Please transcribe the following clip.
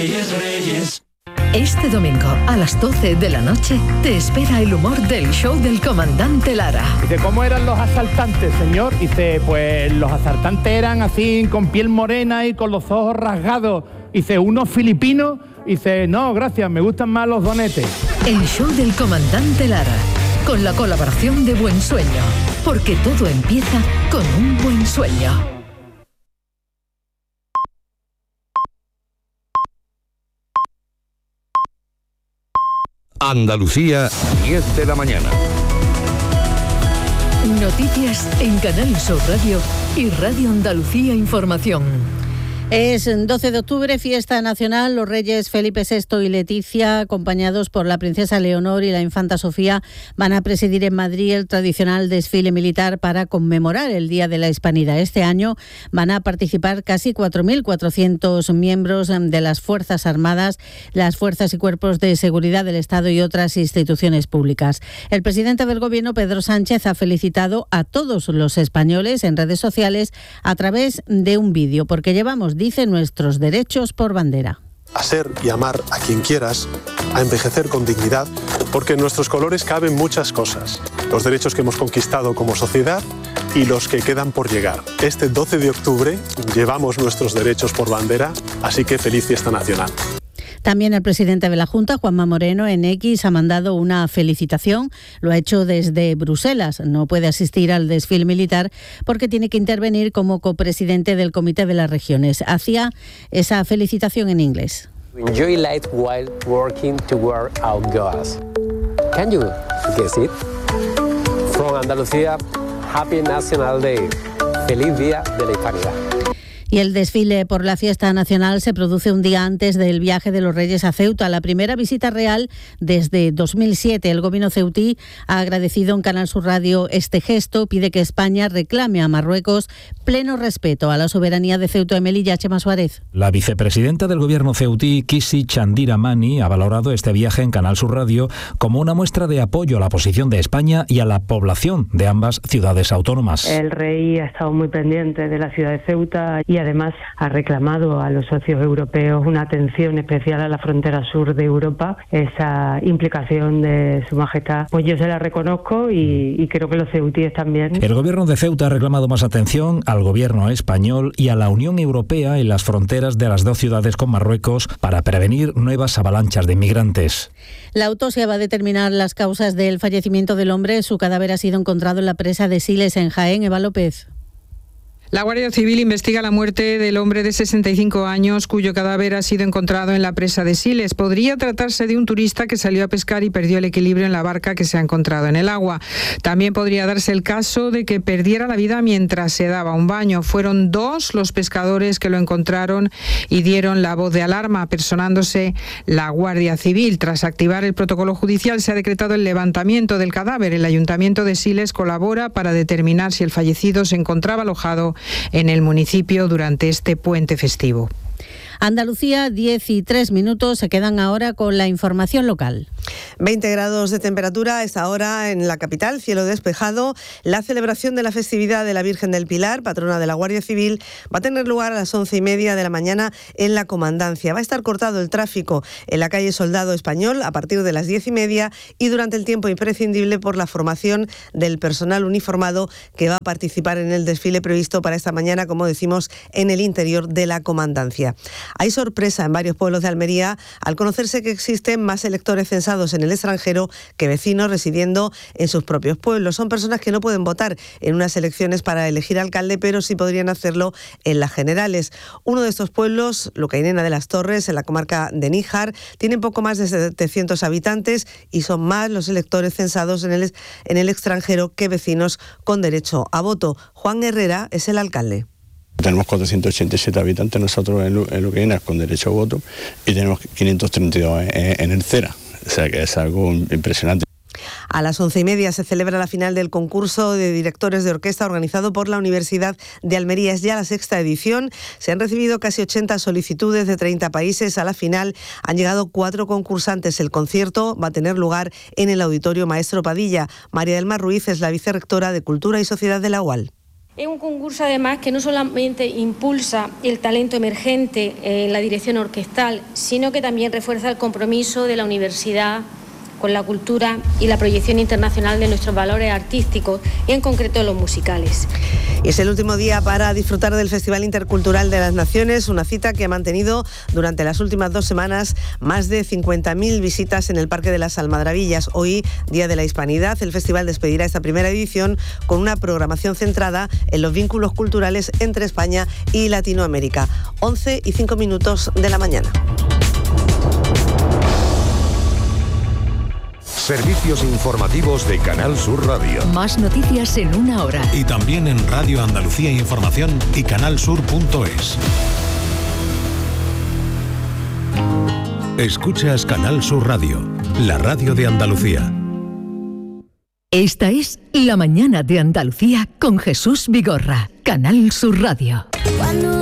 Reyes, Reyes. Este domingo a las 12 de la noche te espera el humor del show del comandante Lara. Dice, ¿cómo eran los asaltantes, señor? Dice, pues los asaltantes eran así, con piel morena y con los ojos rasgados. Dice, unos filipinos. Dice, no, gracias, me gustan más los donetes. El show del comandante Lara, con la colaboración de Buen Sueño, porque todo empieza con un buen sueño. Andalucía, 10 de la mañana. Noticias en Canal Sur Radio y Radio Andalucía Información. Es 12 de octubre, fiesta nacional. Los reyes Felipe VI y Leticia, acompañados por la princesa Leonor y la infanta Sofía, van a presidir en Madrid el tradicional desfile militar para conmemorar el Día de la Hispanidad. Este año van a participar casi 4.400 miembros de las Fuerzas Armadas, las fuerzas y cuerpos de seguridad del Estado y otras instituciones públicas. El presidente del Gobierno, Pedro Sánchez, ha felicitado a todos los españoles en redes sociales a través de un vídeo, porque llevamos, dice, nuestros derechos por bandera. A ser y amar a quien quieras, a envejecer con dignidad, porque en nuestros colores caben muchas cosas. Los derechos que hemos conquistado como sociedad y los que quedan por llegar. Este 12 de octubre llevamos nuestros derechos por bandera, así que feliz fiesta nacional. También el presidente de la Junta, Juanma Moreno, en X ha mandado una felicitación. Lo ha hecho desde Bruselas. No puede asistir al desfile militar porque tiene que intervenir como copresidente del Comité de las Regiones. Hacía esa felicitación en inglés. Enjoy life while working toward our goals. Can you guess it? From Andalucía, Happy National Day. Feliz Día de la Hispanidad. Y el desfile por la fiesta nacional se produce un día antes del viaje de los Reyes a Ceuta, la primera visita real desde 2007. El gobierno ceutí ha agradecido en Canal Sur Radio este gesto, pide que España reclame a Marruecos pleno respeto a la soberanía de Ceuta y Melilla. Chema Suárez. La vicepresidenta del gobierno ceutí, Kisi Chandira Mani, ha valorado este viaje en Canal Sur Radio como una muestra de apoyo a la posición de España y a la población de ambas ciudades autónomas. El rey ha estado muy pendiente de la ciudad de Ceuta y además ha reclamado a los socios europeos una atención especial a la frontera sur de Europa. Esa implicación de Su Majestad, pues yo se la reconozco y creo que los ceutíes también. El gobierno de Ceuta ha reclamado más atención al gobierno español y a la Unión Europea en las fronteras de las dos ciudades con Marruecos para prevenir nuevas avalanchas de inmigrantes. La autopsia va a determinar las causas del fallecimiento del hombre. Su cadáver ha sido encontrado en la presa de Siles, en Jaén. Eva López. La Guardia Civil investiga la muerte del hombre de 65 años cuyo cadáver ha sido encontrado en la presa de Siles. Podría tratarse de un turista que salió a pescar y perdió el equilibrio en la barca que se ha encontrado en el agua. También podría darse el caso de que perdiera la vida mientras se daba un baño. Fueron 2 los pescadores que lo encontraron y dieron la voz de alarma, personándose la Guardia Civil. Tras activar el protocolo judicial, se ha decretado el levantamiento del cadáver. El Ayuntamiento de Siles colabora para determinar si el fallecido se encontraba alojado en el municipio durante este puente festivo. Andalucía, 10:03, se quedan ahora con la información local. 20 grados de temperatura a esta hora en la capital, cielo despejado. La celebración de la festividad de la Virgen del Pilar, patrona de la Guardia Civil, va a tener lugar a las 11:30 de la mañana en la Comandancia. Va a estar cortado el tráfico en la calle Soldado Español a partir de las 10:30 y durante el tiempo imprescindible por la formación del personal uniformado que va a participar en el desfile previsto para esta mañana, como decimos, en el interior de la Comandancia. Hay sorpresa en varios pueblos de Almería al conocerse que existen más electores censados en el extranjero que vecinos residiendo en sus propios pueblos. Son personas que no pueden votar en unas elecciones para elegir alcalde, pero sí podrían hacerlo en las generales. Uno de estos pueblos, Lucainena de las Torres, en la comarca de Níjar, tiene poco más de 700 habitantes y son más los electores censados en el extranjero que vecinos con derecho a voto. Juan Herrera es el alcalde. Tenemos 487 habitantes nosotros en Lucainena con derecho a voto y tenemos 532 en el CERA, o sea que es algo impresionante. A las 11:30 se celebra la final del concurso de directores de orquesta organizado por la Universidad de Almería. Es ya la 6ª edición. Se han recibido casi 80 solicitudes de 30 países. A la final han llegado 4 concursantes. El concierto va a tener lugar en el Auditorio Maestro Padilla. María del Mar Ruiz es la vicerrectora de Cultura y Sociedad de la UAL. Es un concurso además que no solamente impulsa el talento emergente en la dirección orquestal, sino que también refuerza el compromiso de la universidad con la cultura y la proyección internacional de nuestros valores artísticos y en concreto los musicales. Y es el último día para disfrutar del Festival Intercultural de las Naciones, una cita que ha mantenido durante las últimas 2 semanas más de 50.000 visitas en el Parque de las Almadrabillas. Hoy, Día de la Hispanidad, el festival despedirá esta primera edición con una programación centrada en los vínculos culturales entre España y Latinoamérica. 11:05 de la mañana. Servicios informativos de Canal Sur Radio. Más noticias en 1 hora. Y también en Radio Andalucía Información y canalsur.es. Escuchas Canal Sur Radio, la radio de Andalucía. Esta es La Mañana de Andalucía con Jesús Vigorra, Canal Sur Radio.